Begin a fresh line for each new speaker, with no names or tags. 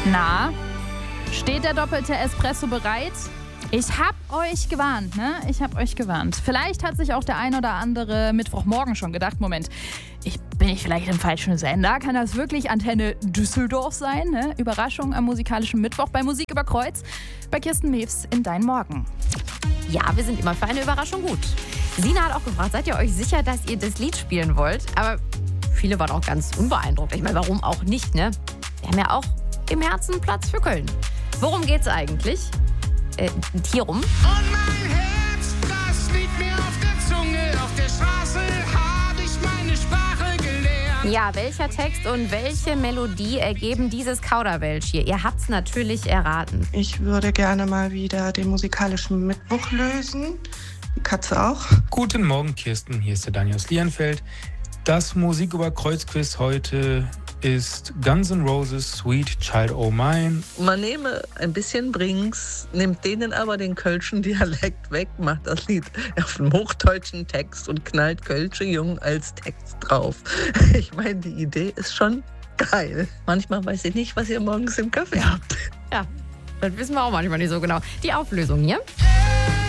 Na, steht der doppelte Espresso bereit? Ich hab euch gewarnt, ne? Vielleicht hat sich auch der ein oder andere Mittwochmorgen schon gedacht, Moment, bin ich vielleicht im falschen Sender? Kann das wirklich Antenne Düsseldorf sein? Ne? Überraschung am musikalischen Mittwoch bei Musik über Kreuz bei Kirsten Mewes in Dein Morgen.
Ja, wir sind immer für eine Überraschung gut. Sina hat auch gefragt, seid ihr euch sicher, dass ihr das Lied spielen wollt? Aber viele waren auch ganz unbeeindruckt. Ich meine, warum auch nicht, ne? Wir haben ja auch im Herzen Platz für Köln. Worum geht's eigentlich? Hier rum.
Und mein Herz, das liegt mir auf der Zunge. Auf der Straße habe ich meine Sprache gelernt.
Ja, welcher Text und welche Melodie ergeben dieses Kauderwelsch hier? Ihr habt's natürlich erraten.
Ich würde gerne mal wieder den musikalischen Mittwoch lösen. Die Katze auch.
Guten Morgen, Kirsten. Hier ist der Daniel aus Lienfeld. Das Musik über Kreuz-Quiz heute ist Guns N' Roses Sweet Child O' Mine.
Man nehme ein bisschen Brings, nimmt denen aber den kölschen Dialekt weg, macht das Lied auf einem hochdeutschen Text und knallt kölsche Jung als Text drauf. Ich meine, die Idee ist schon geil. Manchmal weiß ich nicht, was ihr morgens im Kaffee habt.
Ja, das wissen wir auch manchmal nicht so genau. Die Auflösung hier.